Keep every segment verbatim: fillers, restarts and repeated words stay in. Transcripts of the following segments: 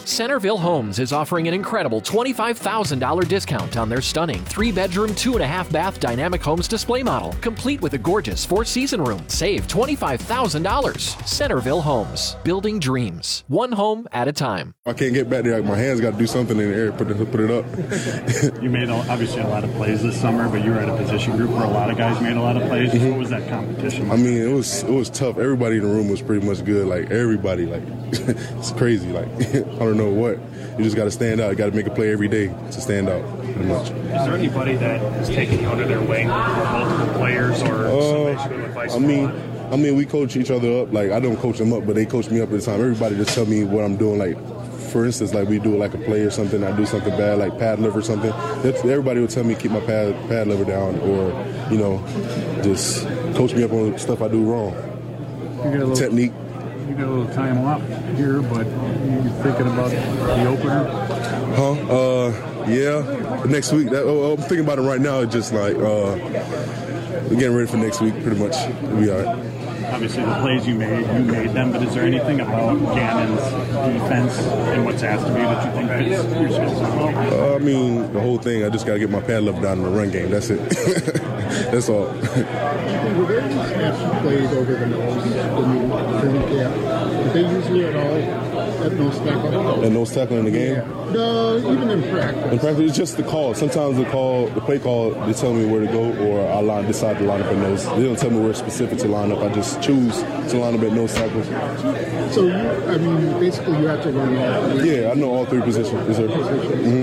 Centerville Homes is offering an incredible twenty-five thousand dollars discount on their stunning three-bedroom, two-and-a-half-bath Dynamic Homes display model, complete with a gorgeous four-season room. Save twenty-five thousand dollars. Centerville Homes, building dreams, one home at a time. I can't get back there. My hands got to do something in the air, put it, put it up. You made obviously a lot of plays this summer, but you were at a position group where a lot of guys made a lot of plays. Mm-hmm. What was that competition? I mean, it was it was tough. Everybody in the room was pretty much good. Like everybody, like it's crazy. Like I don't know what. You just got to stand out. You got to make a play every day to stand out, pretty much. Is there anybody that is taking you under their wing, multiple players, or uh, somebody who advice? I mean, I mean, we coach each other up. Like I don't coach them up, but they coach me up at the time. Everybody just tell me what I'm doing. Like for instance, like we do like a play or something. I do something bad, like pad lift or something. That's, everybody would tell me keep my pad pad liver down, or you know, just coach me up on stuff I do wrong. You got a little, technique. You got a little time off here, but you thinking about the opener? Huh? Uh, yeah. Next week. That, oh, I'm thinking about it right now. It's just like uh, we're getting ready for next week. Pretty much, we'll be all right. Obviously, the plays you made, you made them, but is there anything about Gannon's defense and what's asked of you that you think fits your skill set? Uh, I mean, the whole thing, I just got to get my pad level down in the run game. That's it. That's all. Were there any snaps you played over the nose in the training camp? Did they usually at all at nose tackle? At nose tackle in the game? Yeah. No, even in practice. In practice, it's just the call. Sometimes the call, the play call, they tell me where to go, or I line, decide to line up at nose. They don't tell me where specific to line up. I just choose to line up at nose tackle. So, you, I mean, basically you have to learn all three. Yeah, I know all three positions. Yes, sir. Positions.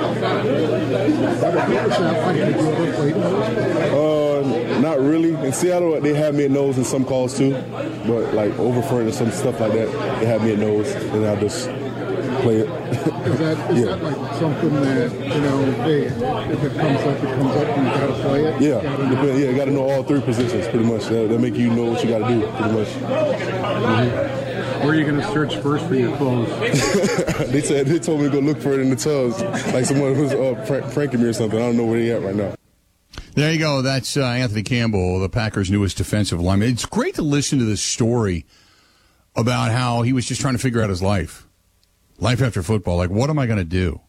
Mm-hmm. Uh, not really. In Seattle, they have me at nose in some calls too, but like over front and some stuff like that, they have me at nose, and I just play it. Is that is yeah. that like something that, you know, hey, if it comes up, it comes up, and you gotta play it? Yeah, you gotta yeah, you gotta know all three positions pretty much. That, that make you know what you gotta do pretty much. Mm-hmm. Where are you gonna search first for your clothes? they said they told me to go look for it in the tubs, like someone was uh, prank, pranking me or something. I don't know where they at right now. There you go. That's uh, Anthony Campbell, the Packers' newest defensive lineman. It's great to listen to this story about how he was just trying to figure out his life. Life after football. Like, what am I going to do?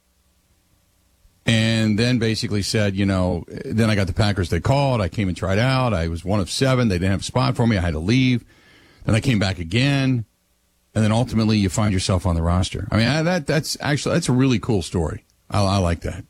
And then basically said, you know, then I got the Packers. They called. I came and tried out. I was one of seven. They didn't have a spot for me. I had to leave. Then I came back again. And then ultimately you find yourself on the roster. I mean, I, that that's actually, that's a really cool story. I, I like that.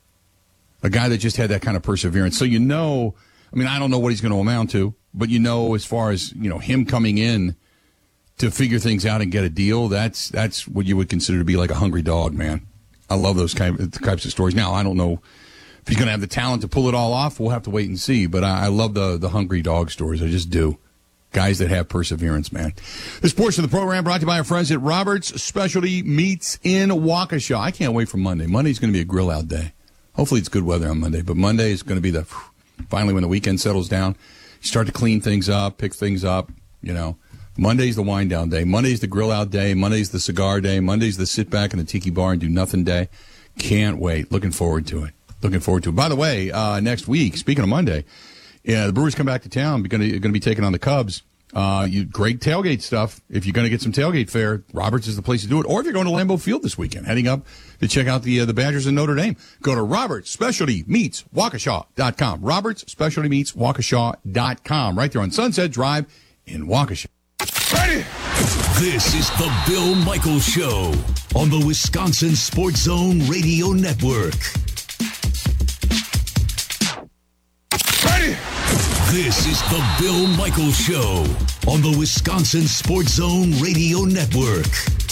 A guy that just had that kind of perseverance. So you know, I mean, I don't know what he's going to amount to, but you know, as far as, you know, him coming in to figure things out and get a deal, that's that's what you would consider to be like a hungry dog, man. I love those kind of, types of stories. Now, I don't know if he's going to have the talent to pull it all off. We'll have to wait and see, but I, I love the, the hungry dog stories. I just do. Guys that have perseverance, man. This portion of the program brought to you by our friends at Roberts Specialty Meats in Waukesha. I can't wait for Monday. Monday's going to be a grill out day. Hopefully it's good weather on Monday, but Monday is going to be the, finally when the weekend settles down, you start to clean things up, pick things up, you know. Monday's the wind down day. Monday's the grill out day. Monday's the cigar day. Monday's the sit back in the tiki bar and do nothing day. Can't wait. Looking forward to it. Looking forward to it. By the way, uh, next week, speaking of Monday, yeah, the Brewers come back to town. Going to going to be taking on the Cubs. Uh, you great tailgate stuff. If you're going to get some tailgate fare, Roberts is the place to do it. Or if you're going to Lambeau Field this weekend, heading up to check out the uh, the Badgers in Notre Dame, go to Roberts Specialty Meats Waukesha dot com. Roberts Specialty Meats Waukesha dot com. Right there on Sunset Drive in Waukesha. Ready? This is the Bill Michaels Show on the Wisconsin Sports Zone Radio Network. Ready? This is the Bill Michaels Show on the Wisconsin Sports Zone Radio Network.